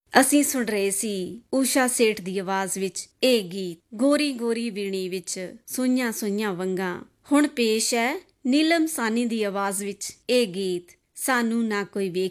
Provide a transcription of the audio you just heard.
ਅਸੀਂ ਸੁਣ ਰਹੇ ਸੀ ਊਸ਼ਾ ਸੇਠ ਦੀ ਆਵਾਜ਼ ਵਿੱਚ ਇਹ ਗੀਤ ਗੋਰੀ ਗੋਰੀ ਵੀਣੀ ਵਿੱਚ ਸੂਈਆਂ ਸੂਈਆਂ ਵੰਗਾਂ। ਹੁਣ ਪੇਸ਼ ਹੈ ਨੀਲਮ ਸਾਨੀ ਦੀ ਆਵਾਜ਼ ਵਿੱਚ ਇਹ ਗੀਤ ਸਾਨੂੰ ਨਾ ਕੋਈ ਵੇਖ